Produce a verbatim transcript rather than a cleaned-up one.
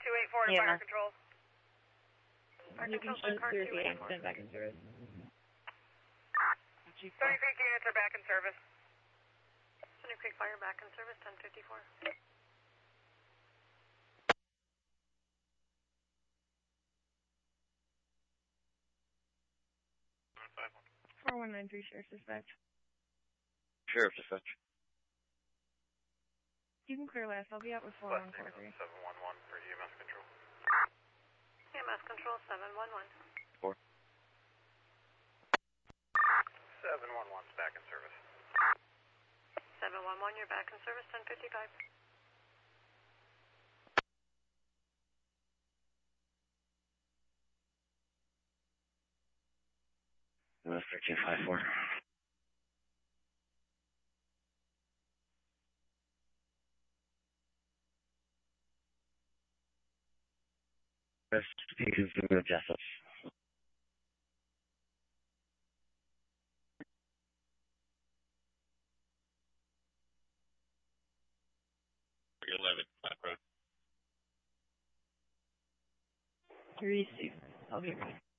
two eight four to Yeah. fire control. Fire You can control, shoot car through two the eight four. accident back in service. thirty Creek units are back in service. thirty Creek Fire back in service, ten fifty-four. four one nine three, Sheriff Dispatch. Sheriff Dispatch. You can clear last. I'll be out with four one four three. seven one one for E M S control. E M S control, seven one one. Four. seven one one's back in service. seven one one, you're back in service, ten fifty-five. thirteen five four. Rest speakers to go Jessup. eleven, Black Road. Receive. I'll be ready.